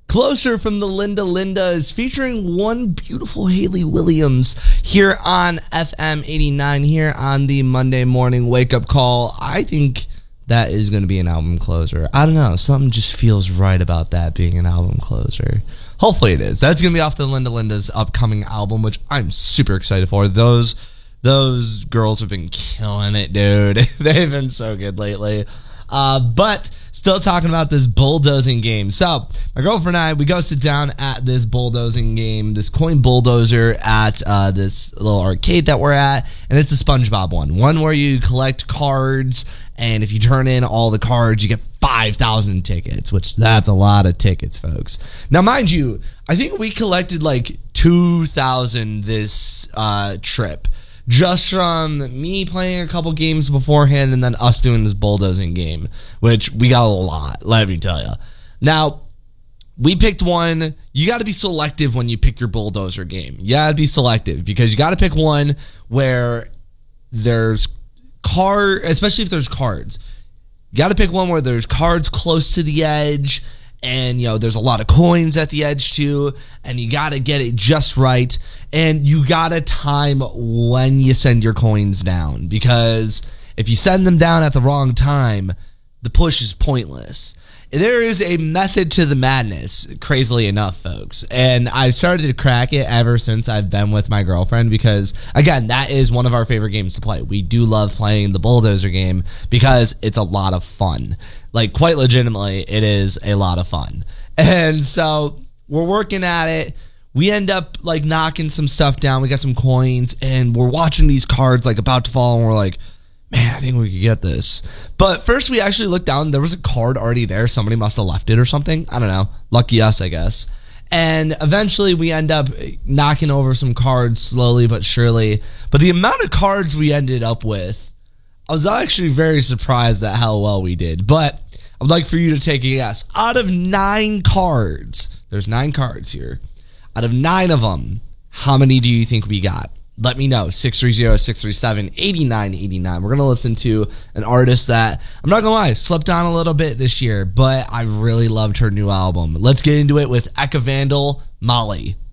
Closer from the Linda Lindas, featuring one beautiful Hayley Williams here on FM 89, here on the Monday morning wake up call. I think that is going to be an album closer. I don't know. Something just feels right about that being an album closer. Hopefully it is. That's going to be off the Linda Linda's upcoming album, which I'm super excited for. Those girls have been killing it, dude. They've been so good lately. But still talking about this bulldozing game. So my girlfriend and I, we go sit down at this bulldozing game, this coin bulldozer at this little arcade that we're at, and it's a SpongeBob one where you collect cards, and if you turn in all the cards, you get 5,000 tickets, which that's a lot of tickets, folks. Now, mind you, I think we collected like 2,000 this trip. Just from me playing a couple games beforehand and then us doing this bulldozing game, which we got a lot, let me tell you. Now, we picked one. You got to be selective when you pick your bulldozer game. You got to be selective because you got to pick one where there's especially if there's cards. You got to pick one where there's cards close to the edge, and there's a lot of coins at the edge too, and you got to get it just right, and you got to time when you send your coins down, because if you send them down at the wrong time, the push is pointless. There is a method to the madness, crazily enough, folks, and I've started to crack it ever since I've been with my girlfriend, because again, that is one of our favorite games to play. We do love playing the bulldozer game because it's a lot of fun. Like, quite legitimately, it is a lot of fun. And so we're working at it. We end up like knocking some stuff down. We got some coins, and we're watching these cards like about to fall, and we're like, man, I think we could get this. But first we actually looked down. There was a card already there. Somebody must have left it or something. I don't know. Lucky us, I guess. And eventually we end up knocking over some cards slowly but surely. But the amount of cards we ended up with, I was actually very surprised at how well we did. But I'd like for you to take a guess. Out of 9 cards, there's 9 cards here. Out of 9 of them, how many do you think we got? Let me know. 630-637-8989. We're going to listen to an artist that, I'm not going to lie, slept on a little bit this year, but I really loved her new album. Let's get into it with Eka Vandal, Molly.